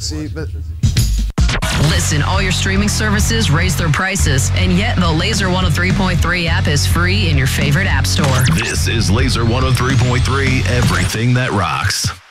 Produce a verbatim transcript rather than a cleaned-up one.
See, but Listen, all your streaming services raise their prices, and yet the Laser one oh three point three app is free in your favorite app store. This is Laser one oh three point three, everything that rocks.